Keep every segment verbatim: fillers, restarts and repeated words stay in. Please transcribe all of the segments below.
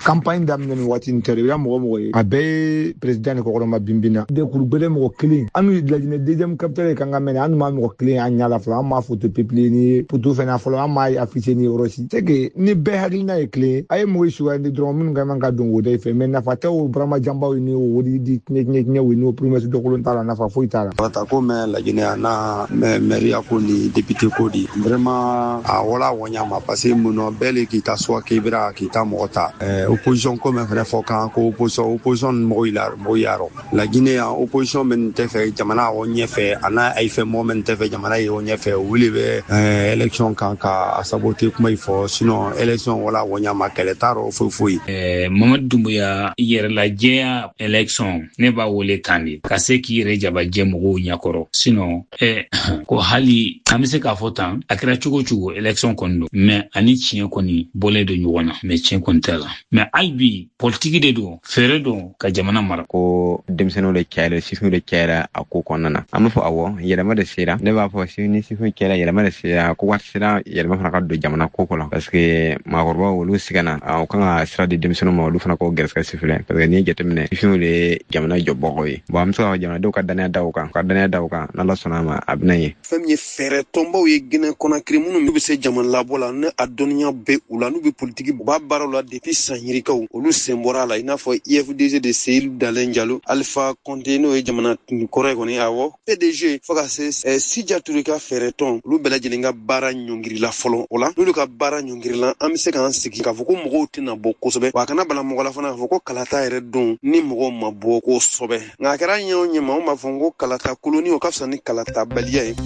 campagne daminɛ ni waati nin tɛ i bɛ mɔgɔ mɔgɔ ye a bɛɛ ye président ni kɔkɔrɔma bimbina de kurubele mɔgɔ kelen an n'u lajinɛ deuxième capitaine ye kan ka mɛnɛ an n'u ma mɔgɔ kelen an ɲala fɔlɔ an m'a photo publier ni poto fɛnɛ fɔlɔ an m'a afficher ni yɔrɔ si c'est que ni bɛɛ hakilina ye kelen a ye mɔgɔ sugandi dɔrɔn minnu ka man ka don o de fɛ mais nafa tɛ o burama janbaw ni o wodi di ɲɛ ɲɛ ɲɛ ni o promesse dɔkolon t'a la nafa foyi t'a la wata ko mɛ lajinɛ na mairie ko ni député ko di vraiment a wala wanya ma parce que mun no bɛɛ k'i ta soit k'i bira k'i ta mɔgɔ ta opposition ko mɛ fɛnɛ fɔ kan ko opposition opposition mɔgɔ ila mɔgɔ yaro lajinɛ ya opposition men tɛ fɛ jamana o ɲɛfɛ ana ay fɛ mɔgɔ men tɛ fɛ jamana ye o ɲɛfɛ wuli bɛ élection kan ka saboter kuma i fɔ sinon élection wala wanya ma kɛlɛ taro foyi foyi eh Mamadou Doumbouya yɛrɛ lajɛya élection ne b'a wele kan de ka se k'i yɛrɛ jabajɛ mɔgɔw ɲɛkɔrɔ sinon eh ko hali an bɛ se k'a fɔ tan a kɛra cogo cogo élection kɔni don mais ani tiɲɛ kɔni bɔlen don ɲɔgɔn na mais tiɲɛ kɔni tɛ la mais hali bi politique de don fɛrɛ don ka jamana mara ko denmisɛnninw de cayara sifinw de cayara a ko kɔnɔna na an b'a fɔ awɔ yɛlɛma de sera ne b'a fɔ si ni sifin cayara yɛlɛma de sera ko waati sera yɛlɛma fana ka don jamana ko kɔnɔ parce que maakɔrɔbaw olu sigana o kan ka sira di denmisɛnninw ma olu fana ko gɛrɛsɛgɛ sifilɛ parce que n'i ye jateminɛ sifinw de ye jamana jɔbagaw ye bon an bɛ se ka fɔ jamanadenw ka danaya da o kan ka danaya da o kan n'Ala sɔnna a ma a bɛna ye fɛn min ye fɛɛrɛ tɔnbaw ye Guinée Conakry minnu bɛ se jamana labɔ la ne a dɔnniya bɛ u la n'u bɛ politique u b'a baaraw la depuis san yirikaw olu sen bɔra la i n'a fɔ I F D G de Seydou Dalein Diallo Alpha Condé n'o ye jamana kɔrɔ ye kɔni awɔ P D G fo ka se Sidja Touré ka fɛɛrɛ tɔn olu bɛɛ lajɛlen ka baara ɲɔngirila fɔlɔ o la n'olu ka baara ɲɔngirila an bɛ se k'an sigi k'a fɔ ko mɔgɔw tɛna bɔ kosɛbɛ wa a kana bala mɔgɔ la fana k'a fɔ ko kalata yɛrɛ don ni mɔgɔw ma bɔ kosɛbɛ nka a kɛra ɲɛ o ɲɛ ma anw b'a fɔ ko kalata koloni o ka fisa ni kalata baliya ye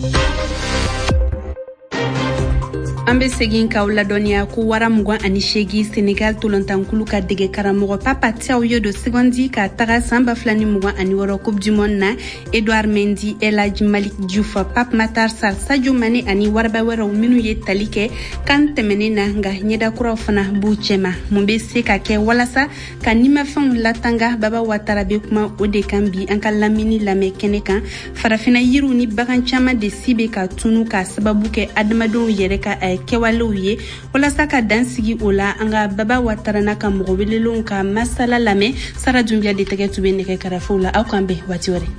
an be segin k'aw ladɔniya ko wara mugan ani seegin Senegal tolontankulu ka dege karamɔgɔ Papa Thiaw ye do segondi ka taga san ba fila ni mugan ani wɔɔrɔ Coupe du Monde na Edouard Mendy, El Hadji Malick Diouf, Pape Matar Sarr, Sadio Mané ani waraba wɛrɛw minnu ye tali kɛ kan tɛmɛnen na nka ɲɛdakuraw fana b'u cɛma mun be se ka kɛ walasa ka nimafɛnw latanga Baba Watara be kuma o de kan bi an ka lamini lamɛn kɛnɛ kan farafina yiriw ni bagan caman de si be ka tunu ka sababu kɛ adamadenw yɛrɛ ka kɛwalew ye walasa ka dansigi o la an ka Baba Watara n'a ka mɔgɔ welelenw ka masala lamɛn Sara Dunbiya de tɛgɛ tun bɛ nɛgɛ karafow la aw kan bɛn waati wɛrɛ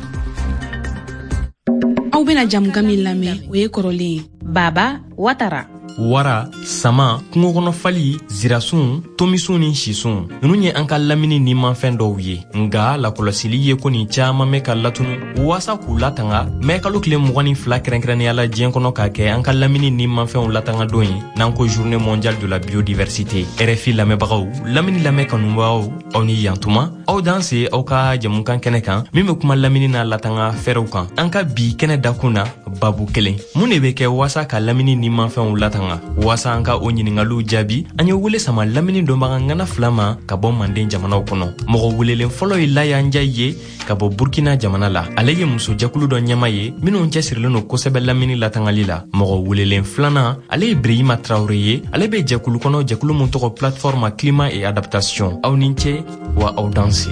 aw bɛna jamukan min lamɛn o ye kɔrɔlen Baba Watara wara, sama, kungo kɔnɔ fali, zirasun, tomisun ni sisun. Nunu ye an ka lamini ni manfɛn dɔw ye. Nga lakɔlɔsili ye ko ni caman mɛ ka latunu. Wasa k'u latanga, mɛ kalo tile mugan ni fila kɛrɛnkɛrɛnnenya la diɲɛ kɔnɔ k'a kɛ an ka lamini ni manfɛnw latanga don ye. N'an ko journée mondiale de la biodiversité. R F I lamɛnbagaw, lamini lamɛn kanubagaw, aw ni yantuma. Aw dan se aw ka jamukan kɛnɛ kan min bɛ kuma lamini n'a latanga fɛrɛw kan. An ka bi kɛnɛ dakun na babu kelen. Mun de bɛ kɛ wasa ka lamini ni manfɛnw latanga? Wasa an ka o ɲiningaliw jaabi an ye wele sama lamini dɔnbaga ŋana fila ma ka bɔ Manden jamanaw kɔnɔ. Mɔgɔ welelen fɔlɔ ye Laya Njayi ye ka bɔ Burkina jamana la. Ale ye musojakulu dɔ ɲɛma ye minnu cɛsirilen don kosɛbɛ lamini latangali la. Mɔgɔ welelen filanan ale ye Birahima Traoré ye. Ale bɛ jɛkulu kɔnɔ jɛkulu mun tɔgɔ Plateforme Climat et Adaptation. Aw ni ce wa aw danse.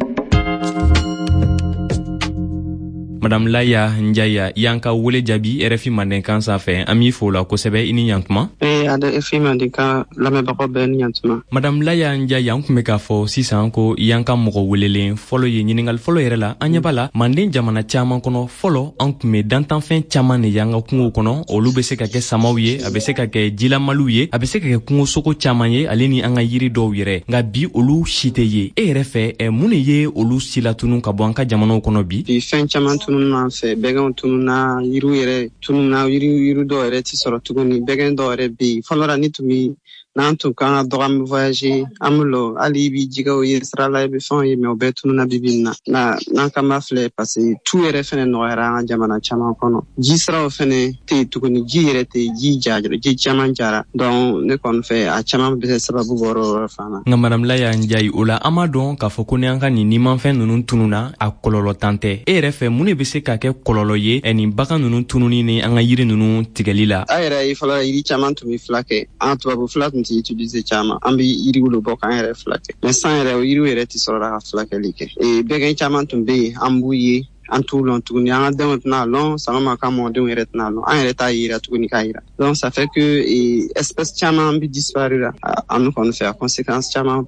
Madame Laya Njayi y'an ka wele jaabi R F I Mandenkan sanfɛ an b'i fo la kosɛbɛ i ni ɲantuma. Eh a R F I Mandenkan lamɛnbagaw bɛɛ ni ɲantuma. Madame Laya Njayi an tun bɛ k'a fɔ sisan ko y'an ka mɔgɔ welelen fɔlɔ ye ɲiningali fɔlɔ yɛrɛ la an ɲɛ b'a la Manden jamana caman kɔnɔ fɔlɔ an tun bɛ dantanfɛn caman de y'an ka kungo kɔnɔ olu bɛ se ka kɛ samaw ye a bɛ se ka kɛ jilamaliw ye a bɛ se ka kɛ kungosogo caman ye ale ni an ka yiri dɔw yɛrɛ nka bi olu si tɛ ye e yɛrɛ fɛ ɛ mun de ye olu si latunu ka bɔ an ka jamanaw kɔnɔ bi. Bi fɛn caman tunun n'an fɛ bɛgɛnw tununna yiriw yɛrɛ tununna yiri yiri dɔw yɛrɛ ti sɔrɔ tuguni bɛgɛn dɔw yɛrɛ bɛ yen fɔlɔ la ni tun bɛ n'an tun kan ka dɔgɔ an bɛ voyager an bɛ lɔ hali i bɛ jɛgɛw ye sira la i bɛ fɛnw ye mais o bɛɛ tununna bibi na na n'an kan b'a filɛ parce que tu yɛrɛ fɛnɛ nɔgɔyara an ka jamana caman kɔnɔ ji siraw fɛnɛ tɛ yen tuguni ji yɛrɛ tɛ yen ji jara ji caman jara donc ne kɔni fɛ a caman bɛ kɛ sababu bɔra o yɔrɔ fana. Nka Madame Laya Njayi o la an b'a dɔn k'a fɔ ko ni an ka nin nimanfɛn ninnu tununna a kɔlɔlɔ tan tɛ e yɛrɛ fɛ mun de bɛ se ka kɛ kɔlɔlɔ ye ɛ nin bagan ninnu tununi ni an ka yiri ninnu tigɛli la. A yɛrɛ ye fɔlɔ yiri caman tun bɛ fila kɛ an tubabu fila tun tɛ utiliser caman an bɛ yiriw de bɔ k'an yɛrɛ fila kɛ mais san yɛrɛ o yiriw yɛrɛ tɛ sɔrɔ ka filakɛli kɛ ee bɛgɛn caman tun bɛ yen an b'u ye an t'u lɔn tuguni an ka denw tɛna lɔn sama ma ka mɔdenw yɛrɛ tɛna lɔn an yɛrɛ t'a yira tuguni k'a yira donc ça fait que espèce caman bɛ disparaître an kɔni fɛ a conséquence caman